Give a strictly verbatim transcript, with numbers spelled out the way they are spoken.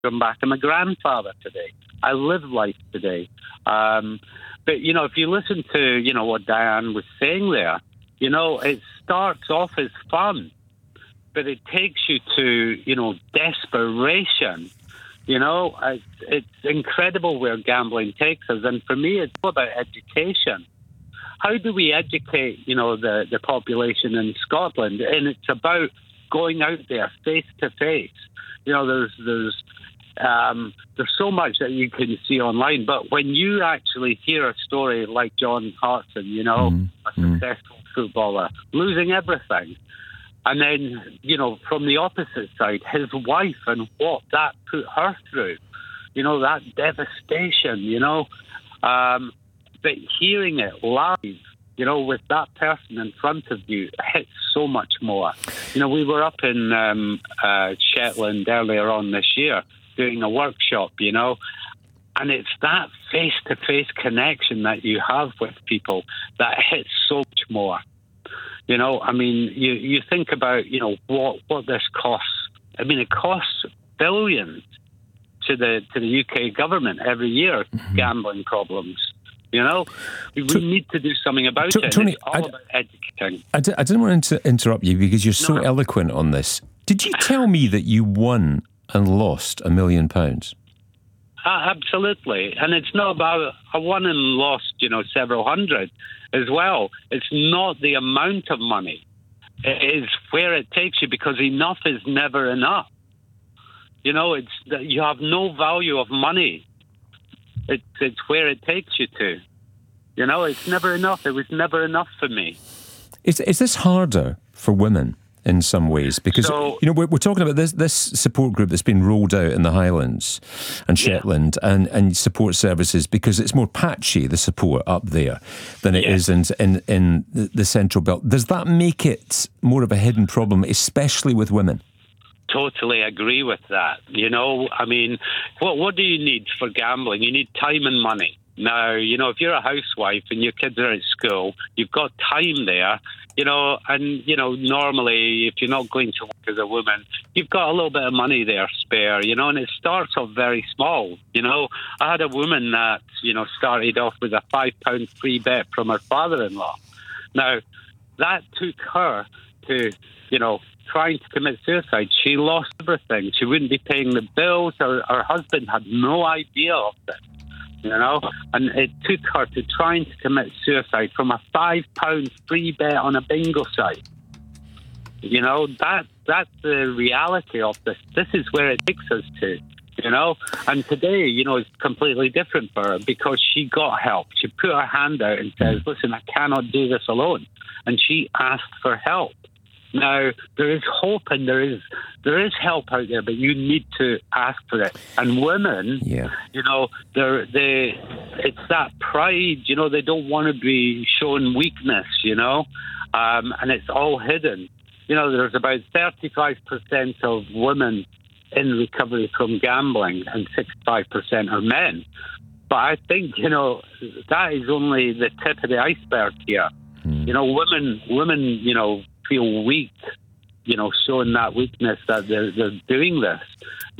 come back. I'm a grandfather today. I live life today. Um, but, you know, if you listen to, you know, what Diane was saying there, you know, it starts off as fun, but it takes you to, you know, desperation. You know, it's, it's incredible where gambling takes us. And for me, it's all about education. How do we educate, you know, the, the population in Scotland? And it's about going out there face to face. You know, there's there's um, there's so much that you can see online, but when you actually hear a story like John Hartson, you know, mm, a successful mm. footballer losing everything, and then, you know, from the opposite side, his wife and what that put her through, you know, that devastation, you know, um, but hearing it live, you know, with that person in front of you, hits so much more. You know, we were up in um, uh, Shetland earlier on this year doing a workshop, you know, and it's that face-to-face connection that you have with people that hits so much more. You know, I mean, you, you think about, you know, what, what this costs. I mean, it costs billions to the to the U K government every year, mm-hmm. gambling problems. You know, we to, need to do something about to, it. Tony, it's all I, about educating. I, d- I didn't want to interrupt you because you're so no. eloquent on this. Did you tell me that you won and lost a million pounds? Uh, absolutely. And it's not about, I won and lost, you know, several hundred as well. It's not the amount of money. It is where it takes you, because enough is never enough. You know, it's that you have no value of money. It's, it's where it takes you to. You know, it's never enough. It was never enough for me. Is is this harder for women in some ways? Because, so, you know, we're, we're talking about this this support group that's been rolled out in the Highlands and Shetland, yeah. and, and support services, because it's more patchy, the support up there, than it yeah. is in, in, in the Central Belt. Does that make it more of a hidden problem, especially with women? Totally agree with that. You know, I mean, what what do you need for gambling? You need time and money. Now, you know, if you're a housewife and your kids are at school, you've got time there, you know, and, you know, normally if you're not going to work as a woman, you've got a little bit of money there spare, you know, and it starts off very small. You know, I had a woman that, you know, started off with a five pound free bet from her father-in-law. Now, that took her to, you know, trying to commit suicide. She lost everything. She wouldn't be paying the bills. Her, her husband had no idea of this, you know, and it took her to trying to commit suicide from a five pound free bet on a bingo site. You know, that that's the reality of this. This is where it takes us to, you know. And today, you know, it's completely different for her, because she got help. She put her hand out and says, listen, I cannot do this alone. And she asked for help. Now, there is hope and there is there is help out there, but you need to ask for it. And women, yeah. you know, they're, they, it's that pride, you know, they don't want to be shown weakness, you know, um, and it's all hidden. You know, there's about thirty-five percent of women in recovery from gambling and sixty-five percent are men. But I think, you know, that is only the tip of the iceberg here. Hmm. You know, women, women, you know, feel weak, you know, showing that weakness that they're, they're doing this.